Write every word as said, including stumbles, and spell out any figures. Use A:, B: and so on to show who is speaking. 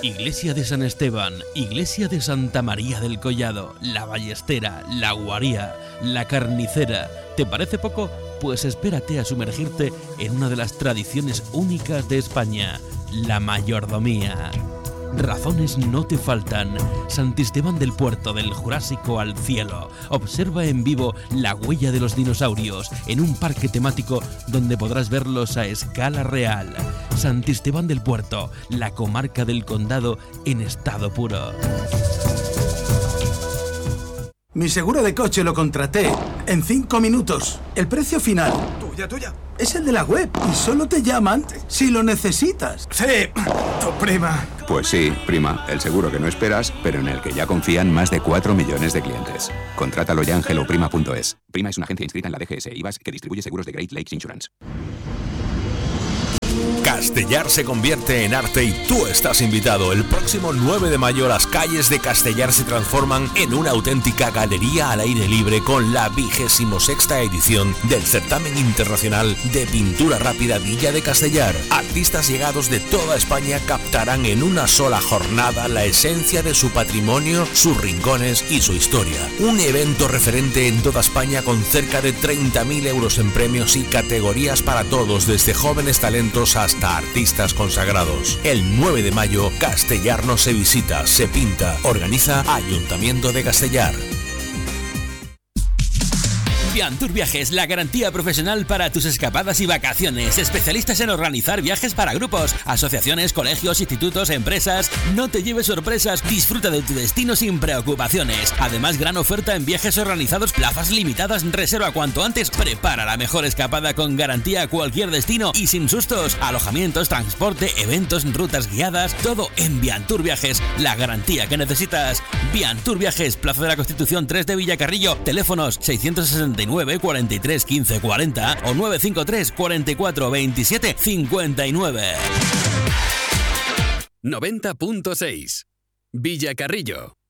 A: Iglesia de San Esteban, Iglesia de Santa María del Collado, La Ballestera, La Guaría, La Carnicera. ¿Te parece poco? Pues espérate a sumergirte en una de las tradiciones únicas de España, la mayordomía. Razones no te faltan. Santisteban del Puerto, del Jurásico al cielo. Observa en vivo la huella de los dinosaurios en un parque temático donde podrás verlos a escala real. Santisteban del Puerto, la comarca del condado en estado puro.
B: Mi seguro de coche lo contraté en cinco minutos. El precio final
C: Tuya, tuya.
B: es el de la web y solo te llaman si lo necesitas.
C: Sí, tu prima.
D: Pues sí, prima, el seguro que no esperas, pero en el que ya confían más de cuatro millones de clientes. Contrátalo ya en hello prima punto es. Prima es una agencia inscrita en la D G S I V A S que distribuye seguros de Great Lakes Insurance.
E: Castellar se convierte en arte y tú estás invitado. El próximo nueve de mayo las calles de Castellar se transforman en una auténtica galería al aire libre con la vigésimo sexta edición del Certamen Internacional de Pintura Rápida Villa de Castellar. Artistas llegados de toda España captarán en una sola jornada la esencia de su patrimonio, sus rincones y su historia. Un evento referente en toda España con cerca de treinta mil euros en premios y categorías para todos, desde jóvenes talentos hasta artistas consagrados. El nueve de mayo, Castellar no se visita, se pinta. Organiza Ayuntamiento de Castellar.
A: Viantur Viajes, la garantía profesional para tus escapadas y vacaciones. Especialistas en organizar viajes para grupos, asociaciones, colegios, institutos, empresas. No te lleves sorpresas, disfruta de tu destino sin preocupaciones. Además, gran oferta en viajes organizados, plazas limitadas, reserva cuanto antes. Prepara la mejor escapada con garantía a cualquier destino y sin sustos. Alojamientos, transporte, eventos, rutas guiadas, todo en Viantur Viajes, la garantía que necesitas. Viantur Viajes, Plaza de la Constitución tres de Villacarrillo. Teléfonos seiscientos sesenta y nueve, cuarenta y tres, quince, cuarenta o nueve cinco tres, cuarenta y cuatro, veintisiete, cincuenta y nueve.
F: noventa punto seis Villacarrillo.